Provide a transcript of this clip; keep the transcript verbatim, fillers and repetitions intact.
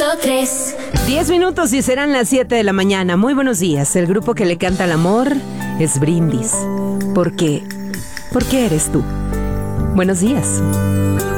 tres. Diez minutos y serán las siete de la mañana. Muy buenos días. El grupo que le canta al amor es Brindis. ¿Por qué? ¿Por qué eres tú? Buenos días.